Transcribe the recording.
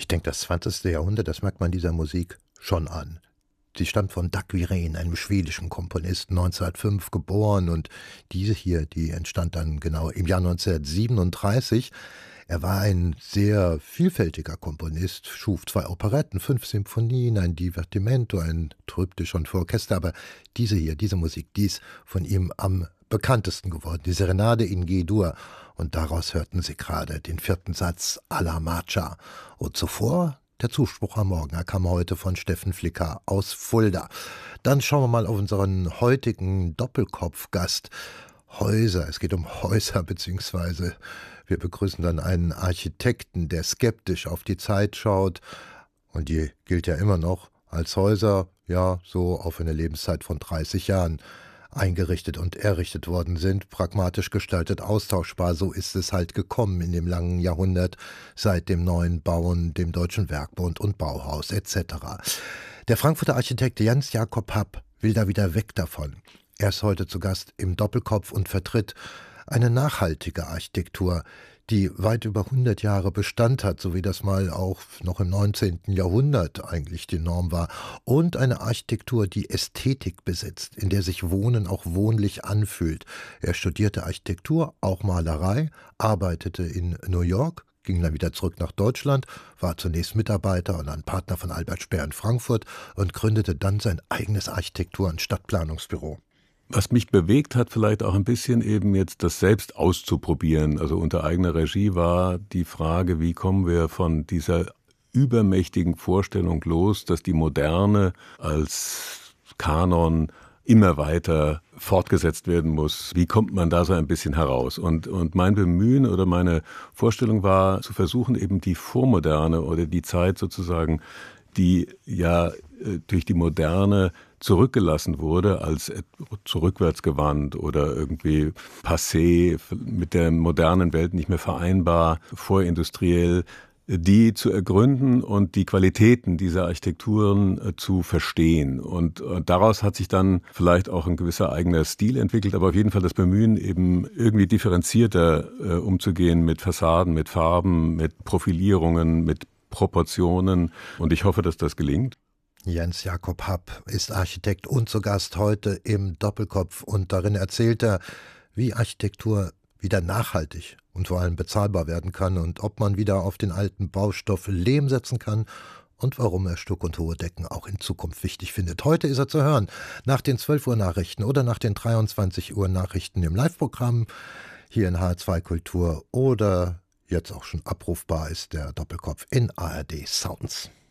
Ich denke, das 20. Jahrhundert, das merkt man dieser Musik schon an. Sie stammt von Dag Wirén, einem schwedischen Komponisten, 1905 geboren, und diese hier, die entstand dann genau im Jahr 1937. Er war ein sehr vielfältiger Komponist, schuf 2 Operetten, 5 Symphonien, ein Divertimento, ein Triptych und für Orchester, aber diese hier, diese Musik, die ist von ihm am bekanntesten geworden, die Serenade in G-Dur, und daraus hörten Sie gerade den 4. Satz alla Marcia. Und zuvor der Zuspruch am Morgen. Er kam heute von Steffen Flicker aus Fulda. Dann schauen wir mal auf unseren heutigen Doppelkopfgast. Häuser. Es geht um Häuser, beziehungsweise wir begrüßen dann einen Architekten, der skeptisch auf die Zeit schaut. Und die gilt ja immer noch als Häuser, ja, so auf eine Lebenszeit von 30 Jahren eingerichtet und errichtet worden sind, pragmatisch gestaltet, austauschbar. So ist es halt gekommen in dem langen Jahrhundert seit dem neuen Bauen, dem Deutschen Werkbund und Bauhaus etc. Der Frankfurter Architekt Jens Jakob Happ will da wieder weg davon. Er ist heute zu Gast im Doppelkopf und vertritt eine nachhaltige Architektur, die weit über 100 Jahre Bestand hat, so wie das mal auch noch im 19. Jahrhundert eigentlich die Norm war, und eine Architektur, die Ästhetik besitzt, in der sich Wohnen auch wohnlich anfühlt. Er studierte Architektur, auch Malerei, arbeitete in New York, ging dann wieder zurück nach Deutschland, war zunächst Mitarbeiter und dann Partner von Albert Speer in Frankfurt und gründete dann sein eigenes Architektur- und Stadtplanungsbüro. Was mich bewegt hat, vielleicht auch ein bisschen eben jetzt das selbst auszuprobieren, also unter eigener Regie, war die Frage, wie kommen wir von dieser übermächtigen Vorstellung los, dass die Moderne als Kanon immer weiter fortgesetzt werden muss. Wie kommt man da so ein bisschen heraus? Und mein Bemühen oder meine Vorstellung war, zu versuchen, eben die Vormoderne oder die Zeit sozusagen, die ja durch die Moderne zurückgelassen wurde, als zurückwärtsgewandt oder irgendwie passé, mit der modernen Welt nicht mehr vereinbar, vorindustriell, die zu ergründen und die Qualitäten dieser Architekturen zu verstehen. Und daraus hat sich dann vielleicht auch ein gewisser eigener Stil entwickelt, aber auf jeden Fall das Bemühen, eben irgendwie differenzierter umzugehen mit Fassaden, mit Farben, mit Profilierungen, mit Proportionen. Und ich hoffe, dass das gelingt. Jens Jakob Happ ist Architekt und zu Gast heute im Doppelkopf, und darin erzählt er, wie Architektur wieder nachhaltig und vor allem bezahlbar werden kann und ob man wieder auf den alten Baustoff Lehm setzen kann und warum er Stuck und hohe Decken auch in Zukunft wichtig findet. Heute ist er zu hören nach den 12 Uhr Nachrichten oder nach den 23 Uhr Nachrichten im Live-Programm hier in HR2 Kultur, oder jetzt auch schon abrufbar ist der Doppelkopf in ARD Sounds.